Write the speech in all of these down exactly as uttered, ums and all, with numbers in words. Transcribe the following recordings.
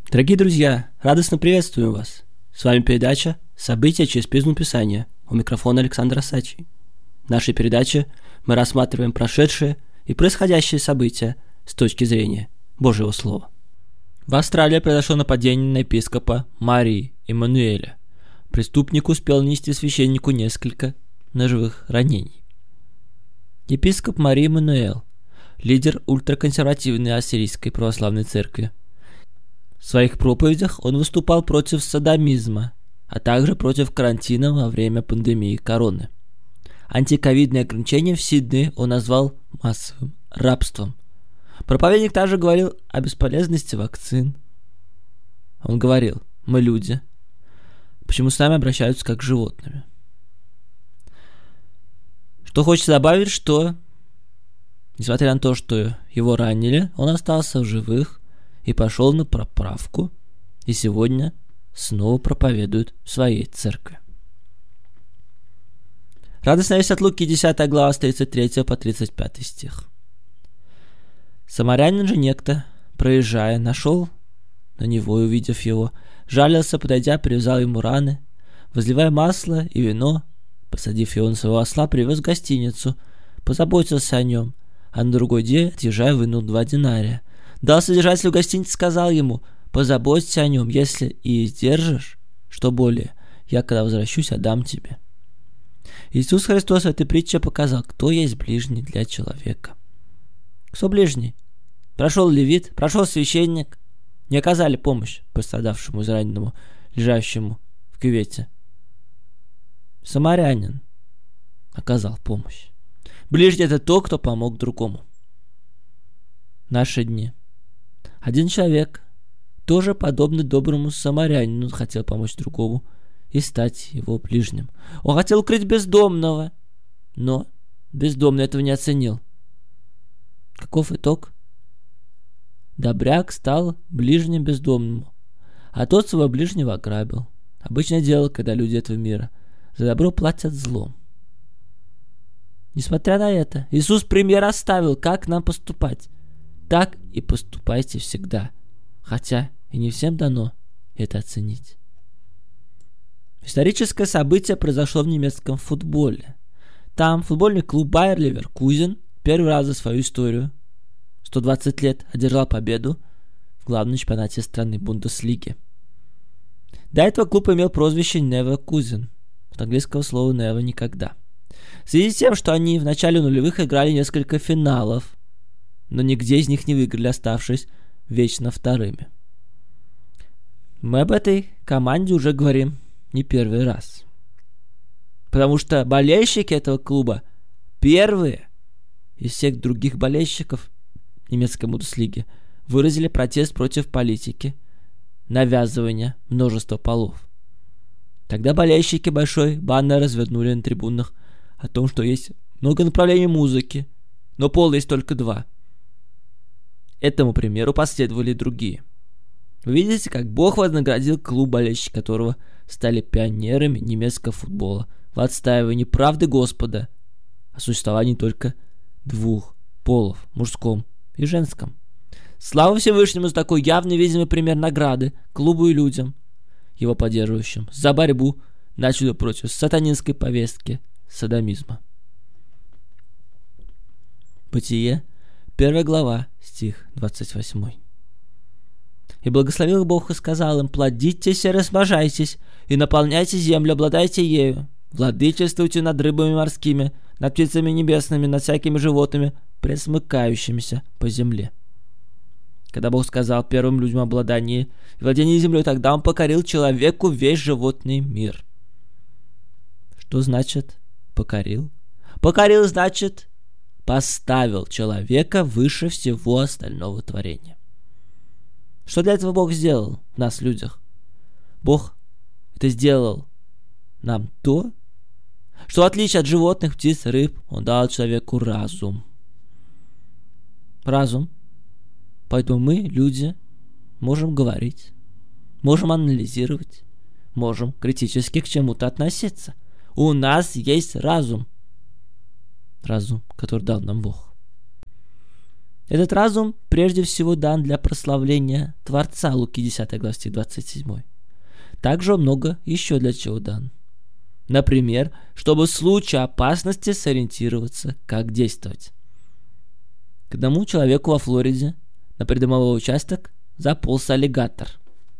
Дорогие друзья, радостно приветствую вас. С вами передача «События через призму Писания». У микрофона Александр Осадчий. В нашей передаче мы рассматриваем прошедшие и происходящие события с точки зрения Божьего Слова. В Австралии произошло нападение на епископа Марии Эммануэля. Преступник успел нанести священнику несколько ножевых ранений. Епископ Мария Эммануэль, лидер ультраконсервативной ассирийской православной церкви. В своих проповедях он выступал против содомизма, а также против карантина во время пандемии короны. Антиковидные ограничения в Сиднее он назвал массовым рабством. Проповедник также говорил о бесполезности вакцин. Он говорил: «Мы люди. Почему с нами обращаются как с животными?» Что хочется добавить, что, несмотря на то, что его ранили, он остался в живых и пошел на поправку, и сегодня снова проповедует в своей церкви. Радостная весть от Луки, десятая глава, с тридцать третьего по тридцать пятый стих. Самарянин же некто, проезжая, нашел на него и, увидев его, жалился, подойдя, привязал ему раны, возливая масло и вино, посадив его на своего осла, привез в гостиницу, позаботился о нем, а на другой день, отъезжая, вынул два динария. Дал содержателю гостиницы, сказал ему: «Позаботься о нем, если и издержишь, что более, я, когда возвращусь, отдам тебе». Иисус Христос в этой притче показал, кто есть ближний для человека. Кто ближний? Прошел левит, прошел священник, не оказали помощь пострадавшему израненному, лежащему в кювете. Самарянин оказал помощь. Ближний — это тот, кто помог другому. Наши дни. Один человек, тоже подобный доброму самарянину, хотел помочь другому и стать его ближним. Он хотел укрыть бездомного, но бездомный этого не оценил. Каков итог? Добряк стал ближним бездомному, а тот своего ближнего ограбил. Обычное дело, когда люди этого мира за добро платят злом. Несмотря на это, Иисус пример оставил, как нам поступать. Так и поступайте всегда, хотя и не всем дано это оценить. Историческое событие произошло в немецком футболе. Там футбольный клуб Байер Леверкузен первый раз за свою историю, сто двадцать лет, одержал победу в главном чемпионате страны Бундеслиги. До этого клуб имел прозвище Never Kusen, от английского слова never — никогда. В связи с тем, что они в начале нулевых играли несколько финалов, но нигде из них не выиграли, оставшись вечно вторыми. Мы об этой команде уже говорим не первый раз. Потому что болельщики этого клуба первые из всех других болельщиков немецкой Бундеслиги выразили протест против политики навязывания множества полов. Тогда болельщики большой баннер развернули на трибунах о том, что есть много направлений музыки, но пола есть только два. Этому примеру последовали другие. Вы видите, как Бог вознаградил клуб, болельщики которого стали пионерами немецкого футбола в отстаивании правды Господа о существовании только двух полов, мужском и женском. Слава Всевышнему за такой явный видимый пример награды клубу и людям, его поддерживающим, за борьбу начали против сатанинской повестки содомизма. Бытие, первая глава, стих двадцать восемь. «И благословил Бог и сказал им: плодитесь и размножайтесь, и наполняйте землю, обладайте ею, владычествуйте над рыбами морскими, над птицами небесными, над всякими животными, пресмыкающимися по земле». Когда Бог сказал первым людям о обладании и владении землей, тогда Он покорил человеку весь животный мир. Что значит покорил? Покорил значит поставил человека выше всего остального творения. Что для этого Бог сделал в нас, людях? Бог это сделал нам то, что в отличие от животных, птиц, рыб, Он дал человеку разум. Разум. Поэтому мы, люди, можем говорить, можем анализировать, можем критически к чему-то относиться. У нас есть разум. Разум, который дал нам Бог. Этот разум прежде всего дан для прославления Творца, Луки десятая глава стих двадцать семь. Также он много еще для чего дан. Например, чтобы в случае опасности сориентироваться, как действовать. К одному человеку во Флориде на придомовой участок заполз аллигатор.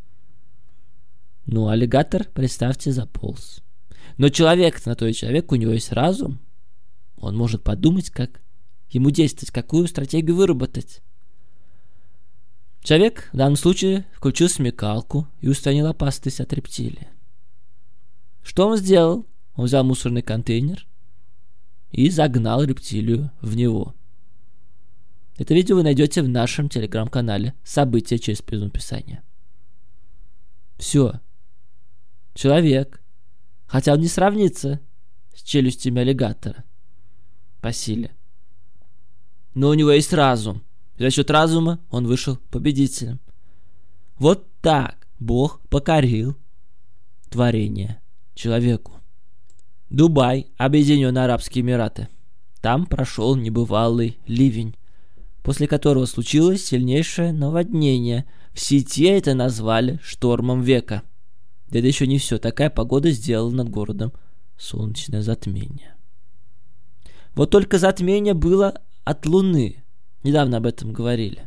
Ну, аллигатор, представьте, заполз. Но человек, на то и человек, у него есть разум. Он может подумать, как ему действовать, какую стратегию выработать. Человек в данном случае включил смекалку и устранил опасность от рептилии. Что он сделал? Он взял мусорный контейнер и загнал рептилию в него. Это видео вы найдете в нашем телеграм-канале «События через призму Писания». Все. Человек, хотя он не сравнится с челюстями аллигатора по силе, но у него есть разум. И за счет разума он вышел победителем. Вот так Бог покорил творение человеку. Дубай, Объединенные Арабские Эмираты. Там прошел небывалый ливень, после которого случилось сильнейшее наводнение. В сети это назвали штормом века. Да это еще не все. Такая погода сделала над городом солнечное затмение. Вот только затмение было от Луны. Недавно об этом говорили.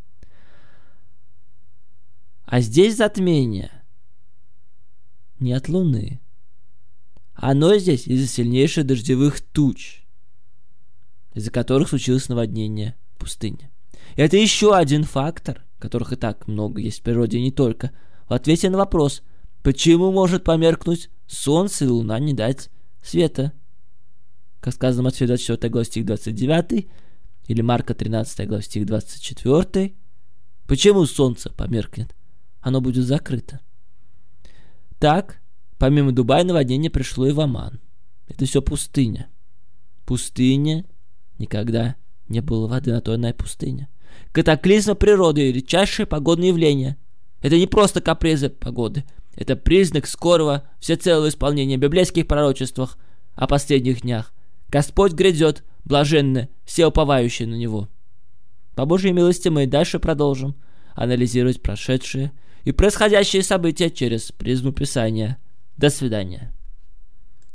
А здесь затмение не от Луны. Оно здесь из-за сильнейших дождевых туч, из-за которых случилось наводнение пустыни. И это еще один фактор, которых и так много есть в природе, и не только, в ответе на вопрос, почему может померкнуть солнце и луна, не дать света. Как сказано в Матфея двадцать четвёртой главе стих двадцать девятый, или Марка тринадцатой главе стих двадцать четвёртый. Почему солнце померкнет? Оно будет закрыто. Так, помимо Дубая, наводнение пришло и в Оман. Это все пустыня. Пустыня, никогда не было воды, на то она и пустыня. Катаклизм природы и редчайшие погодные явления. Это не просто капризы погоды. Это признак скорого всецелого исполнения библейских пророчеств о последних днях. Господь грядет, блаженны все уповающие на Него. По Божьей милости мы и дальше продолжим анализировать прошедшие и происходящие события через призму Писания. До свидания.